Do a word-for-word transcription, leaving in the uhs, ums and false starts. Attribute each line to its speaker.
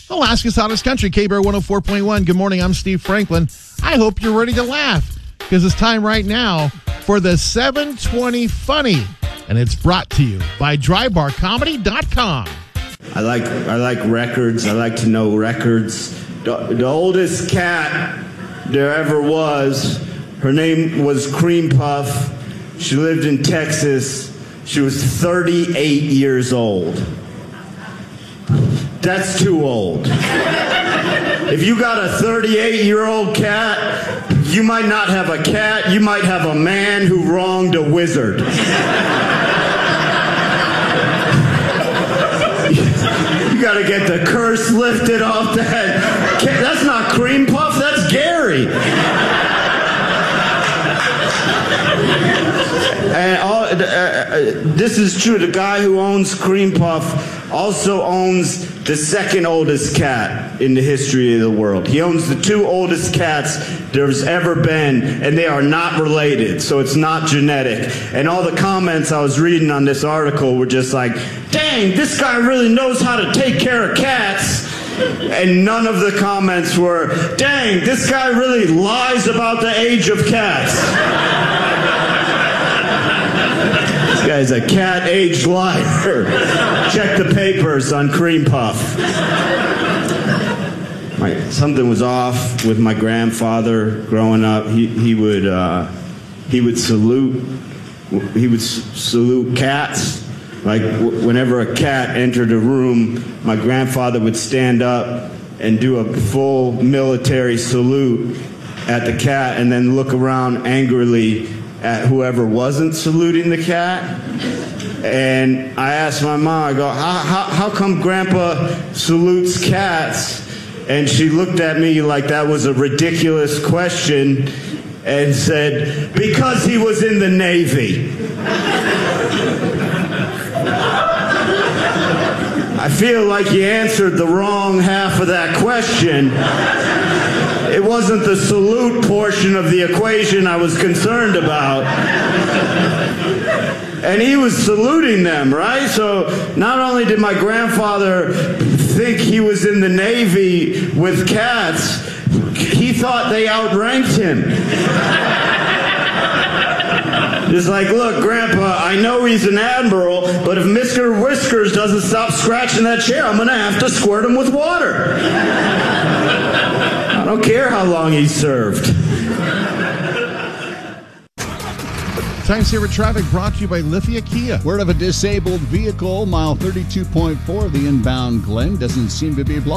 Speaker 1: Alaska's hottest country, K-Bear one oh four point one. Good morning, I'm Steve Franklin. I hope you're ready to laugh because it's time right now for the seven twenty Funny, and it's brought to you by dry bar comedy dot com.
Speaker 2: I like I like records. I like to know records. The, the oldest cat there ever was, her name was Cream Puff. She lived in Texas. She was thirty-eight years old. That's too old. If you got a thirty-eight-year-old cat, you might not have a cat, you might have a man who wronged a wizard. You gotta get the curse lifted off that. That's not Cream Puff, that's Gary. And all, uh, uh, this is true. The guy who owns Cream Puff also owns the second oldest cat in the history of the world. He owns the two oldest cats there's ever been, and they are not related, so it's not genetic. And all the comments I was reading on this article were just like, dang, this guy really knows how to take care of cats. And none of the comments were, dang, this guy really lies about the age of cats. This guy's a cat-aged liar. Check the papers on Cream Puff. My, something was off with my grandfather growing up. He he would uh, he would salute he would s- salute cats. Like w- whenever a cat entered a room, my grandfather would stand up and do a full military salute at the cat, and then look around angrily at whoever wasn't saluting the cat. And I asked my mom, I go, how, how, how come Grandpa salutes cats? And she looked at me like that was a ridiculous question and said, because he was in the Navy. I feel like you answered the wrong half of that question. It wasn't the salute portion of the equation I was concerned about. And he was saluting them, right? So not only did my grandfather think he was in the Navy with cats, he thought they outranked him. Just like, look, Grandpa, I know he's an admiral, but if Mister Whiskers doesn't stop scratching that chair, I'm going to have to squirt him with water. I don't care how long he served.
Speaker 1: Time saver traffic brought to you by Lithia Kia.
Speaker 3: Word of a disabled vehicle, mile thirty-two point four, the inbound Glen doesn't seem to be blocked.